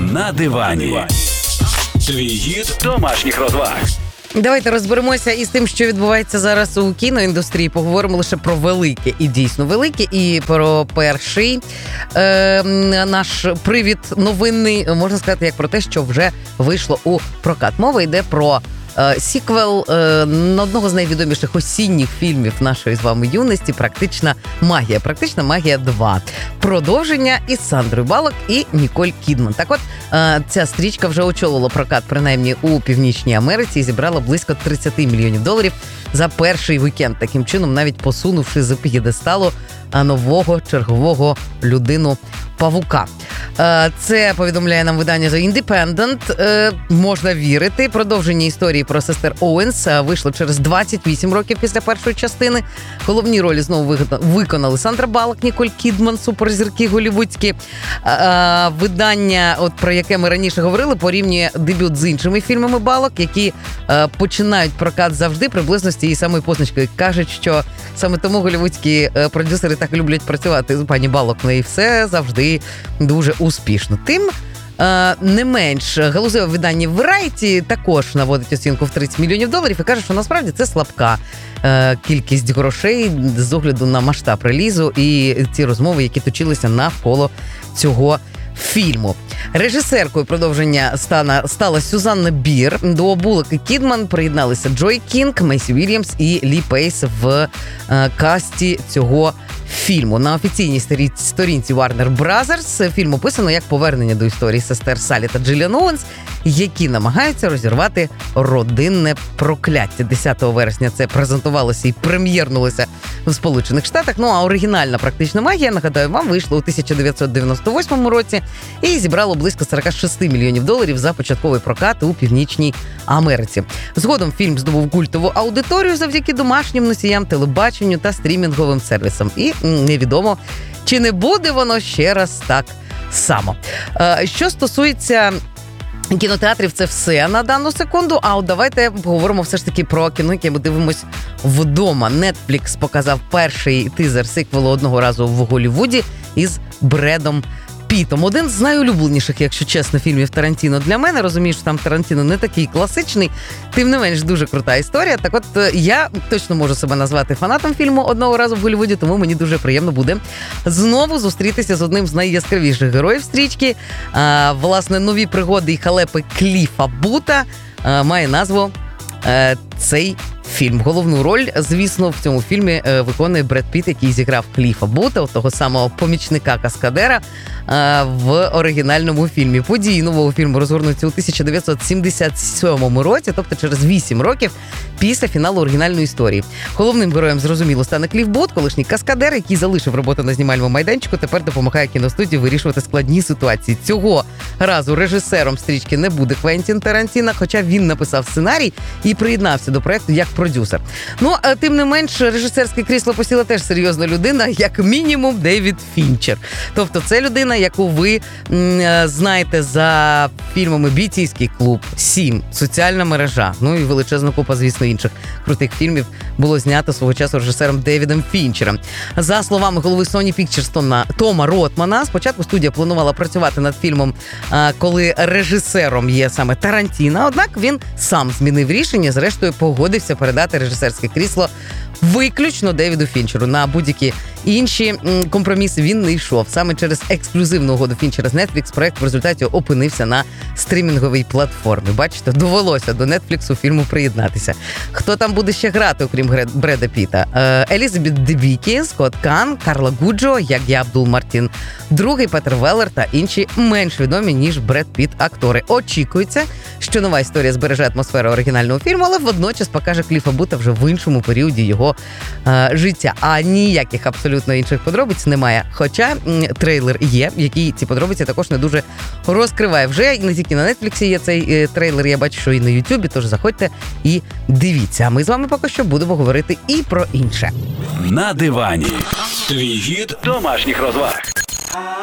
На дивані. Твій гід домашніх розваг. Давайте розберемося із тим, що відбувається зараз у кіноіндустрії. Поговоримо лише про велике і дійсно велике. І про перший наш привід новинний, можна сказати, як про те, що вже вийшло у прокат. Мова йде про сіквел одного з найвідоміших осінніх фільмів нашої з вами юності «Практична магія». «Практична магія 2». Продовження із Сандрою Баллок і Ніколь Кідман. Так от, ця стрічка вже очолила прокат, принаймні у Північній Америці, і зібрала близько $30 мільйонів за перший вікенд. Таким чином, навіть посунувши з п'єдесталу нового чергового людину-павука. Це повідомляє нам видання The Independent. Можна вірити. Продовження історії про сестер Оуенс вийшло через 28 років після першої частини. Головні ролі знову виконали Сандра Баллок, Ніколь Кідман, суперзірки голлівудські. Видання, про яке ми раніше говорили, порівнює дебют з іншими фільмами Баллок, які починають прокат завжди приблизно з тієї самої позначки. Кажуть, що саме тому голлівудські продюсери так люблять працювати з пані Баллок. В неї все завжди дуже успішно. Тим не менш, галузеве видання Variety також наводить оцінку в $30 мільйонів і каже, що насправді це слабка кількість грошей з огляду на масштаб релізу і ці розмови, які точилися навколо цього фільму. Режисеркою продовження стала Сюзанна Бір. До Буллок і Кідман приєдналися Джой Кінг, Мейсі Вільямс і Лі Пейс в касті цього фільму. На офіційній сторінці Warner Brothers фільм описано як повернення до історії сестер Салі та Джиліан Оуенс, які намагаються розірвати родинне прокляття. 10 вересня це презентувалося і прем'єрнулося в Сполучених Штатах. Ну а оригінальна «Практична магія», нагадаю вам, вийшла у 1998 році і зібрало близько $46 мільйонів за початковий прокат у Північній Америці. Згодом фільм здобув культову аудиторію завдяки домашнім носіям, телебаченню та стрімінговим сервісам. І невідомо, чи не буде воно ще раз так само. Що стосується кінотеатрів, це все на дану секунду. А от давайте поговоримо все ж таки про кіно, яке ми дивимось вдома. Netflix показав перший тизер сиквелу «Одного разу в Голлівуді» із Бредом Пітом. Один з найулюбленіших, якщо чесно, фільмів Тарантіно для мене. Розумію, що там Тарантіно не такий класичний, тим не менш дуже крута історія. Так от, я точно можу себе назвати фанатом фільму «Одного разу в Голлівуді», тому мені дуже приємно буде знову зустрітися з одним з найяскравіших героїв стрічки. Власне, нові пригоди і халепи Кліфа Бута має назву цей фільм. Головну роль, звісно, в цьому фільмі виконує Бред Піт, який зіграв Кліфа Бута, того самого помічника-каскадера в оригінальному фільмі. Події нового фільму розгорнуться у 1977 році, тобто через 8 років після фіналу оригінальної історії. Головним героєм, зрозуміло, стане Кліф Бут, колишній каскадер, який залишив роботу на знімальному майданчику, тепер допомагає кіностудії вирішувати складні ситуації. Цього разу режисером стрічки не буде Квентін Тарантіно, хоча він написав сценарій і приєднався до проекту як продюсер. Ну, тим не менш, режисерське крісло посіла теж серйозна людина, як мінімум Девід Фінчер. Тобто це людина, яку ви знаєте за фільмами «Бійцівський клуб», «7», «Соціальна мережа», ну і величезна купа, звісно, інших крутих фільмів було знято свого часу режисером Девідом Фінчером. За словами голови Sony Pictures Тома Ротмана, спочатку студія планувала працювати над фільмом, коли режисером є саме Тарантіно, однак він сам змінив рішення, зрештою погодився передати режисерське крісло виключно Девіду Фінчеру. На будь-які інші компроміси він не йшов. Саме через ексклюзивну угоду Фінчера з Netflix проект в результаті опинився на стрімінговій платформі. Бачите, довелося до Netflix фільму приєднатися. Хто там буде ще грати, окрім Бреда Піта? Елізабет Дебікі, Скотт Кан, Карла Гуджо, Яггі Абдул-Мартін II, Петер Веллер та інші менш відомі, ніж Бред Піт актори. Очікується, що нова історія збереже атмосферу оригінального фільму, але водночас покаже Кліфа Бута вже в іншому періоді його життя. А ніяких абсолютно інших подробиць немає. Хоча трейлер є, який ці подробиці також не дуже розкриває. Вже не тільки на Netflix є цей трейлер, я бачу, що і на Ютубі, тож заходьте і дивіться. А ми з вами поки що будемо говорити і про інше. На дивані. Твій гід домашніх розваг.